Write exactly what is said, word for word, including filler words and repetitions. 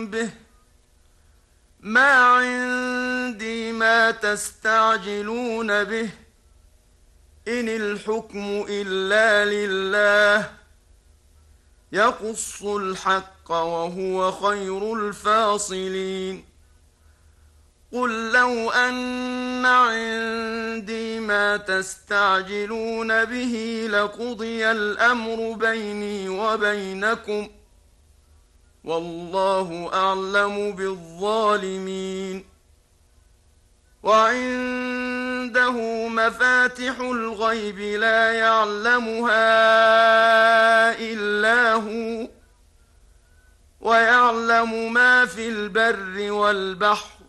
به ما عندي ما تستعجلون به إن الحكم إلا لله يقص الحق وهو خير الفاصلين قل لو أن عندي ما تستعجلون به لقضي الأمر بيني وبينكم والله أعلم بالظالمين وعنده مفاتح الغيب لا يعلمها إلا هو ويعلم ما في البر والبحر